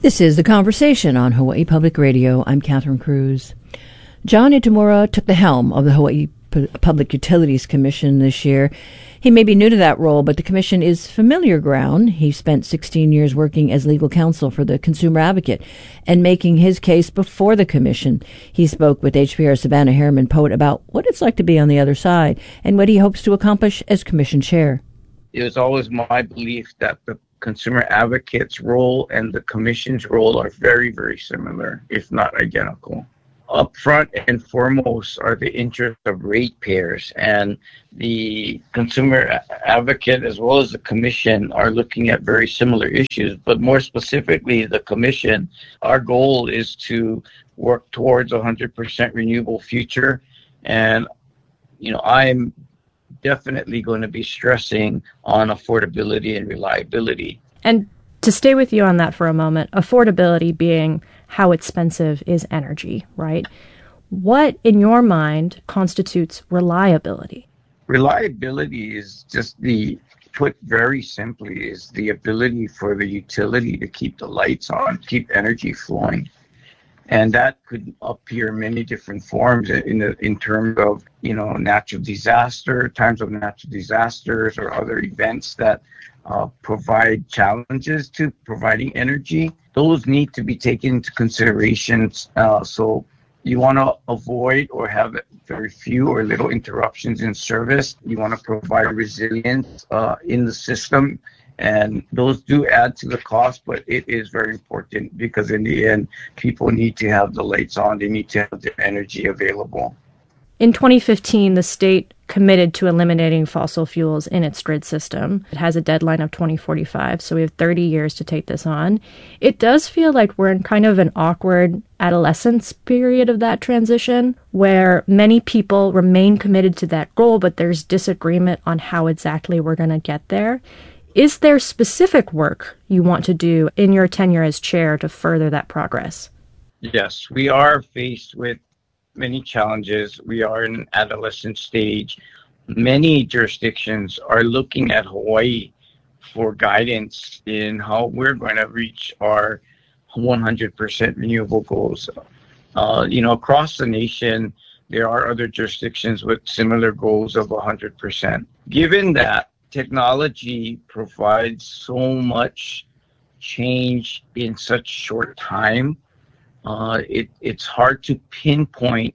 This is The Conversation on Hawaii Public Radio. I'm Catherine Cruz. John Itamura took the helm of the Hawaii Public Utilities Commission this year. He may be new to that role, but the commission is familiar ground. He spent 16 years working as legal counsel for the Consumer Advocate and making his case before the commission. He spoke with HPR Savannah Harriman Poet about what it's like to be on the other side and what he hopes to accomplish as commission chair. It was always my belief that the Consumer Advocate's role and the Commission's role are very, very similar, if not identical. Up front and foremost are the interests of ratepayers, and the Consumer Advocate as well as the Commission are looking at very similar issues. But more specifically, the Commission, our goal is to work towards a 100% renewable future, and I'm definitely going to be stressing on affordability and reliability. And to stay with you on that for a moment, affordability being how expensive is energy, right? What, in your mind, constitutes reliability? Reliability is just put very simply, is the ability for the utility to keep the lights on, keep energy flowing. And that could appear in many different forms in terms of, natural disaster, times of natural disasters or other events that provide challenges to providing energy. Those need to be taken into consideration. So you want to avoid or have very few or little interruptions in service. You want to provide resilience in the system. And those do add to the cost, but it is very important because in the end, people need to have the lights on. They need to have the energy available. In 2015, the state committed to eliminating fossil fuels in its grid system. It has a deadline of 2045, so we have 30 years to take this on. It does feel like we're in kind of an awkward adolescence period of that transition, where many people remain committed to that goal, but there's disagreement on how exactly we're going to get there. Is there specific work you want to do in your tenure as chair to further that progress? Yes, we are faced with many challenges. We are in an adolescent stage. Many jurisdictions are looking at Hawaii for guidance in how we're going to reach our 100% renewable goals. Across the nation, there are other jurisdictions with similar goals of 100%. Given that technology provides so much change in such short time, it's hard to pinpoint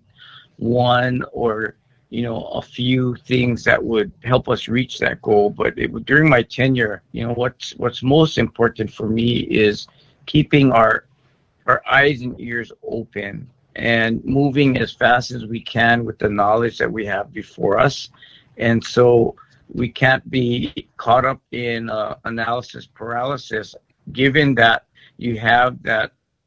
one or a few things that would help us reach that goal. But during my tenure, what's most important for me is keeping our eyes and ears open and moving as fast as we can with the knowledge that we have before us. And so we can't be caught up in analysis paralysis, given that you have that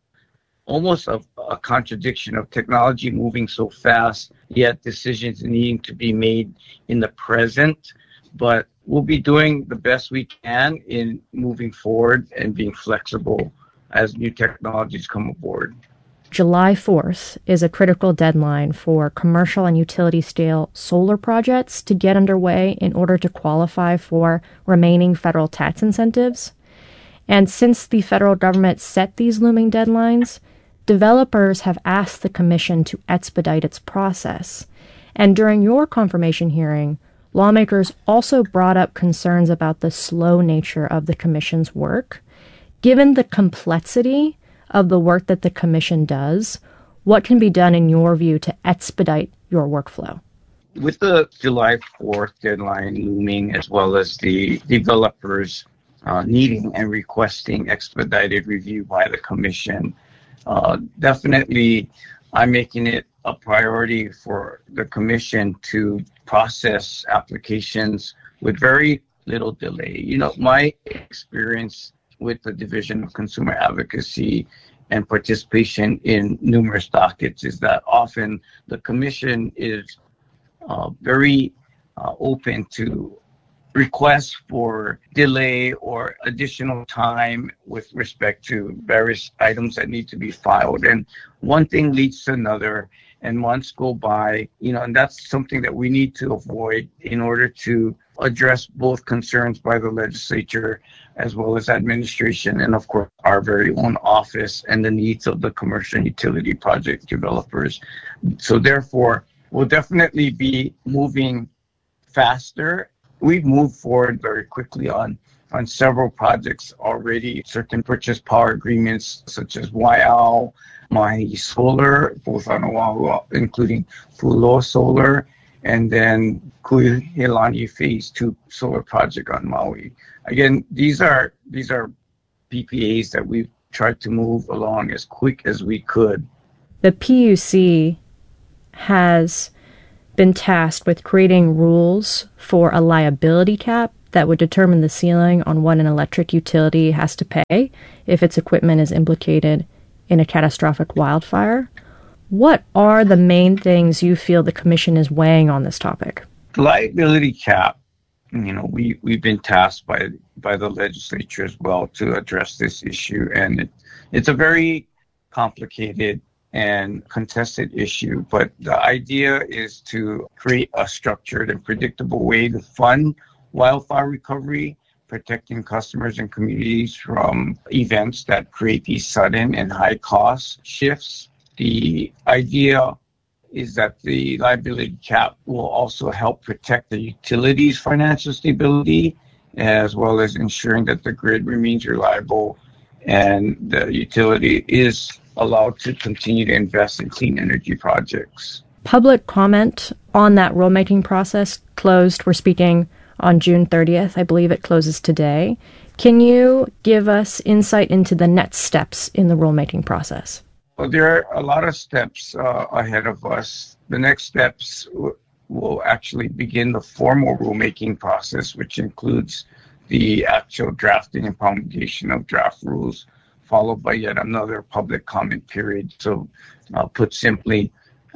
almost a contradiction of technology moving so fast, yet decisions needing to be made in the present. But we'll be doing the best we can in moving forward and being flexible as new technologies come aboard. July 4th is a critical deadline for commercial and utility-scale solar projects to get underway in order to qualify for remaining federal tax incentives. And since the federal government set these looming deadlines, developers have asked the commission to expedite its process. And during your confirmation hearing, lawmakers also brought up concerns about the slow nature of the commission's work. Given the complexity of the work that the commission does, what can be done in your view to expedite your workflow? With the July 4th deadline looming, as well as the developers needing and requesting expedited review by the commission, definitely I'm making it a priority for the commission to process applications with very little delay. My experience with the Division of Consumer Advocacy and participation in numerous dockets is that often the commission is very open to requests for delay or additional time with respect to various items that need to be filed. And one thing leads to another, and months go by, and that's something that we need to avoid in order to address both concerns by the legislature as well as administration, and of course our very own office and the needs of the commercial utility project developers. So therefore, we'll definitely be moving faster. We've moved forward very quickly on several projects already, certain purchase power agreements such as Waiau, Mahi Solar, both on Oahu, including Puloa Solar, and then Kuihilani Phase 2 solar project on Maui. Again, these are PPAs that we've tried to move along as quick as we could. The PUC has been tasked with creating rules for a liability cap that would determine the ceiling on what an electric utility has to pay if its equipment is implicated in a catastrophic wildfire. What are the main things you feel the Commission is weighing on this topic? The liability cap, we've been tasked by the legislature as well to address this issue, and it's a very complicated and contested issue, but the idea is to create a structured and predictable way to fund wildfire recovery, protecting customers and communities from events that create these sudden and high cost shifts. The idea is that the liability cap will also help protect the utility's financial stability, as well as ensuring that the grid remains reliable and the utility is allowed to continue to invest in clean energy projects. Public comment on that rulemaking process closed. We're speaking on June 30th. I believe it closes today. Can you give us insight into the next steps in the rulemaking process? Well, there are a lot of steps ahead of us. The next steps will actually begin the formal rulemaking process, which includes the actual drafting and promulgation of draft rules, followed by yet another public comment period. So, put simply,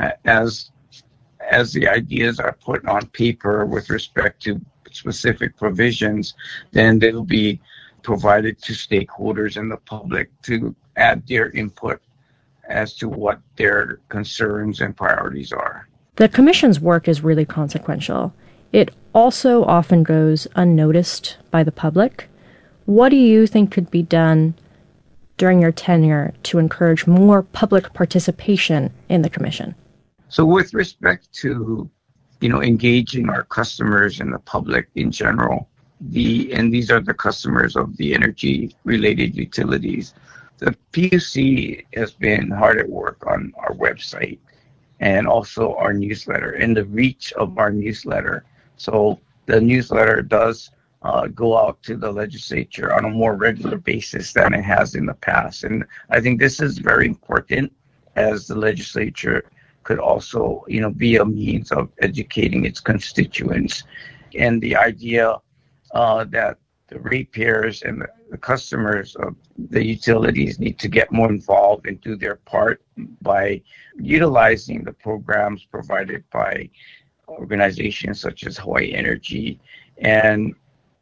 as the ideas are put on paper with respect to specific provisions, then they will be provided to stakeholders and the public to add their input as to what their concerns and priorities are. The Commission's work is really consequential. It also often goes unnoticed by the public. What do you think could be done during your tenure to encourage more public participation in the Commission? So with respect to, engaging our customers and the public in general, and these are the customers of the energy-related utilities, the PUC has been hard at work on our website and also our newsletter and the reach of our newsletter. So the newsletter does go out to the legislature on a more regular basis than it has in the past. And I think this is very important, as the legislature could also, be a means of educating its constituents. And the idea that the ratepayers and the customers of the utilities need to get more involved and do their part by utilizing the programs provided by organizations such as Hawaii Energy, and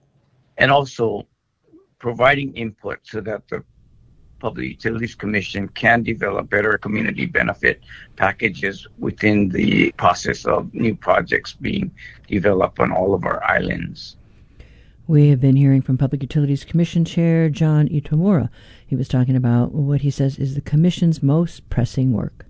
also providing input so that the Public Utilities Commission can develop better community benefit packages within the process of new projects being developed on all of our islands. We have been hearing from Public Utilities Commission Chair John Itomura. He was talking about what he says is the Commission's most pressing work.